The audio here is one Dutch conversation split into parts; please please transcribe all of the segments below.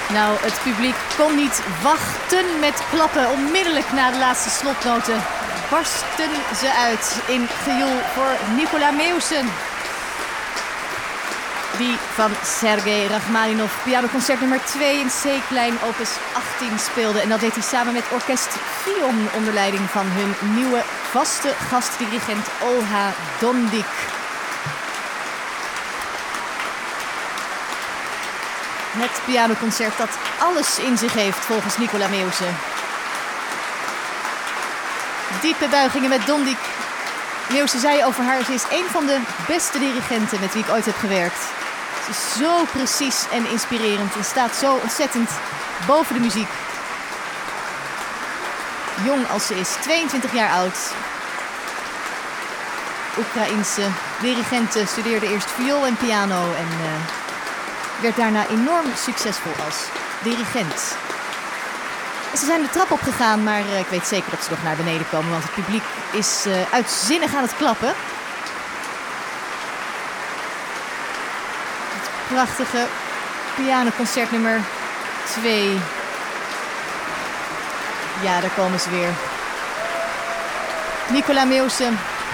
Nou, het publiek kon niet wachten met klappen. Onmiddellijk na de laatste slotnoten barsten ze uit in gejoel voor Nicola Meeuwsen. Die van Sergei Rachmaninov pianoconcert nummer 2 in C-klein opus 18 speelde. En dat deed hij samen met orkest Fion onder leiding van hun nieuwe vaste gastdirigent Olha Dondik. Het pianoconcert dat alles in zich heeft volgens Nicola Meeuwsen. Diepe buigingen met Dondik. Meeuwsen zei over haar: ze is een van de beste dirigenten met wie ik ooit heb gewerkt. Ze is zo precies en inspirerend en staat zo ontzettend boven de muziek. Jong als ze is, 22 jaar oud. Oekraïense dirigente, studeerde eerst viool en piano en werd daarna enorm succesvol als dirigent. Ze zijn de trap opgegaan, maar ik weet zeker dat ze nog naar beneden komen, want het publiek is uitzinnig aan het klappen. Het prachtige pianoconcert nummer 2. Ja, daar komen ze weer. Nicola Meeuwsen.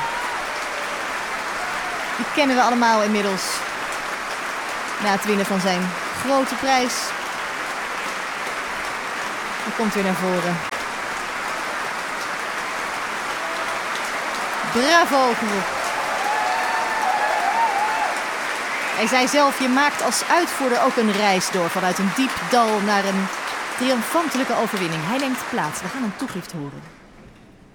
Die kennen we allemaal inmiddels. Na het winnen van zijn grote prijs. Hij komt weer naar voren. Bravo! Hij zei zelf: je maakt als uitvoerder ook een reis door. Vanuit een diep dal naar een triomfantelijke overwinning. Hij neemt plaats. We gaan een toegift horen.